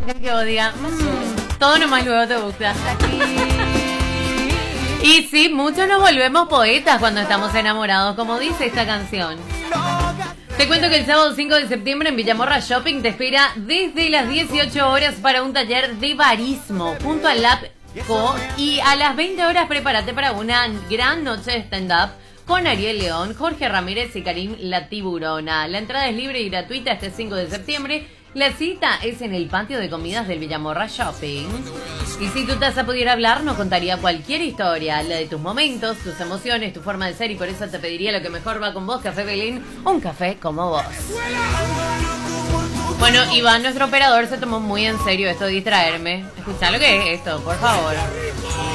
Que vos digas, todo nomás luego te gusta. Y sí, muchos nos volvemos poetas cuando estamos enamorados, como dice esta canción. Te cuento que el sábado 5 de septiembre en Villamorra Shopping te espera desde las 18 horas para un taller de barismo junto al LabCo, y a las 20 horas prepárate para una gran noche de stand-up con Ariel León, Jorge Ramírez y Karim La Tiburona. La entrada es libre y gratuita este 5 de septiembre. La cita es en el patio de comidas del Villamorra Shopping. Y si tu taza pudiera hablar, nos contaría cualquier historia, la de tus momentos, tus emociones, tu forma de ser, y por eso te pediría lo que mejor va con vos, Café Belén, un café como vos. Bueno, Iván, nuestro operador, se tomó muy en serio esto de distraerme. Escuchá lo que es esto, por favor.